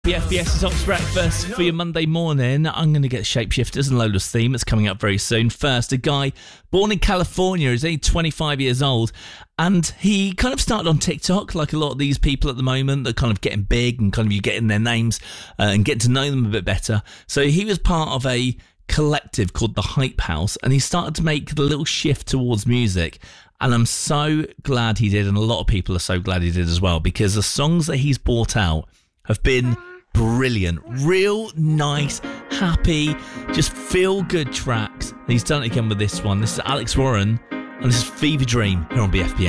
The FBS Ops Breakfast for your Monday morning. I'm going to get Shapeshifters and Lola's theme. It's coming up very soon. First, a guy born in California. He's only 25 years old. And he kind of started on TikTok, like a lot of these people at the moment that kind of getting big and kind of you getting their names and getting to know them a bit better. So he was part of a collective called The Hype House, and he started to make the little shift towards music. And I'm so glad he did, and a lot of people are so glad he did as well, because the songs that he's brought out have been brilliant, real nice, happy, just feel good tracks. And he's done it again with this one. This is Alex Warren, and this is Fever Dream here on BFBS.